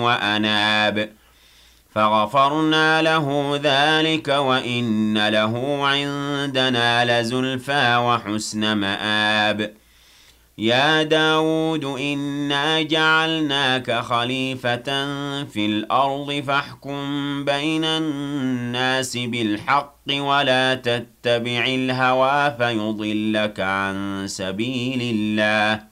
وأناب فغفرنا له ذلك وإن له عندنا لزلفى وحسن مآب يا داود إنا جعلناك خليفة في الأرض فاحكم بين الناس بالحق ولا تتبع الهوى فيضلك عن سبيل الله